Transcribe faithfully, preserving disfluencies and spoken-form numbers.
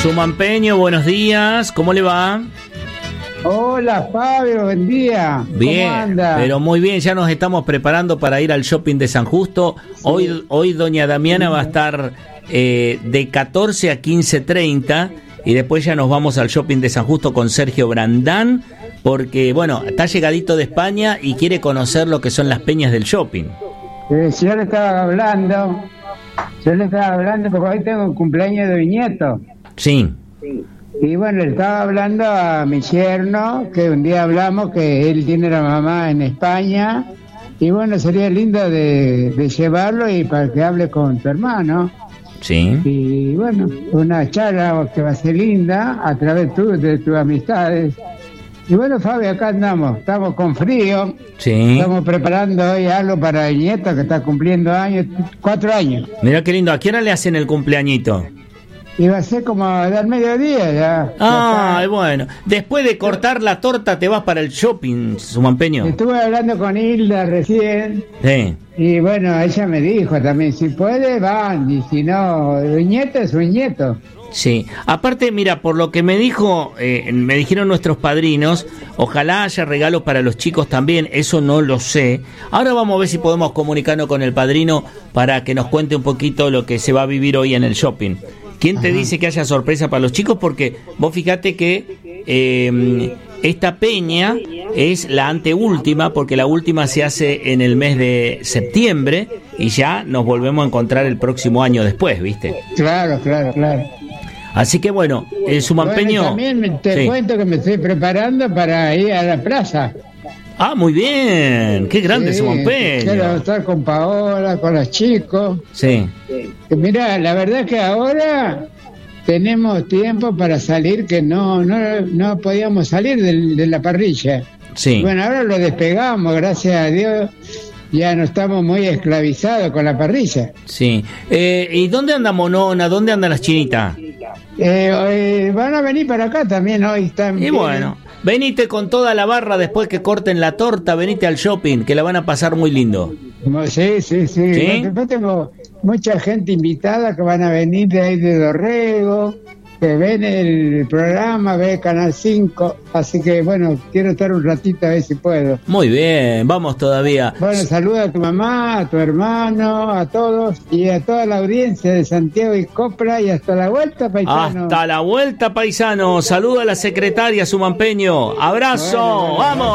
Sumampeño, buenos días, ¿cómo le va? Hola Fabio, buen día. Bien, ¿Cómo anda? pero muy bien, ya nos estamos preparando para ir al shopping de San Justo. Sí. Hoy, hoy doña Damiana va a estar eh, de catorce a quince treinta y después ya nos vamos al shopping de San Justo con Sergio Brandán, porque bueno, está llegadito de España y quiere conocer lo que son las peñas del shopping. Eh, yo le estaba hablando, yo le estaba hablando porque hoy tengo el cumpleaños de mi nieto. Sí. Y bueno, le estaba hablando a mi yerno, que un día hablamos que él tiene la mamá en España, y bueno, sería lindo de, de llevarlo y para que hable con tu hermano. Sí. Y bueno, una charla que va a ser linda a través tu, de tus amistades. Y bueno, Fabio, acá andamos, estamos con frío. Sí. Estamos preparando hoy algo para el nieto que está cumpliendo años, cuatro años. Mira qué lindo, ¿a qué hora le hacen el cumpleañito? Y va a ser como al mediodía ya. Ah, ya bueno. Después de cortar la torta te vas para el shopping, Sumampeño. Estuve hablando con Hilda recién. Sí. Y bueno, ella me dijo también, si puede, van. Y si no, el nieto es un nieto. Sí. Aparte, mira, por lo que me dijo, eh, me dijeron nuestros padrinos, ojalá haya regalos para los chicos también, eso no lo sé. Ahora vamos a ver si podemos comunicarnos con el padrino para que nos cuente un poquito lo que se va a vivir hoy en el shopping. ¿Quién te Ajá. dice que haya sorpresa para los chicos? Porque vos fíjate que eh, esta peña es la anteúltima, porque la última se hace en el mes de septiembre y ya nos volvemos a encontrar el próximo año después, ¿viste? Claro, claro, claro. Así que bueno, el Sumampeño... Bueno, también te sí. cuento que me estoy preparando para ir a la plaza. Ah, muy bien, qué grande, sí, Sumampeño. Quiero estar con Paola, con los chicos. Sí. Mira, la verdad es que ahora tenemos tiempo para salir, que no no, no podíamos salir de, de la parrilla. Sí. Bueno, ahora lo despegamos, gracias a Dios. Ya no estamos muy esclavizados con la parrilla. Sí. Eh, ¿Y dónde anda Monona? ¿Dónde andan las chinitas? Eh, eh, van a venir para acá también hoy. Están y bueno, venite con toda la barra después que corten la torta, venite al shopping, que la van a pasar muy lindo. Sí, sí, sí. ¿Sí? Yo tengo mucha gente invitada que van a venir de ahí de Dorrego, que ven el programa, ve Canal cinco, así que bueno, quiero estar un ratito a ver si puedo. Muy bien, vamos todavía. Bueno, saluda a tu mamá, a tu hermano, a todos y a toda la audiencia de Santiago y Copra, y hasta la vuelta, paisano. Hasta la vuelta, paisano. Saluda a la secretaria, Sumampeño. Abrazo, bueno, bueno, vamos.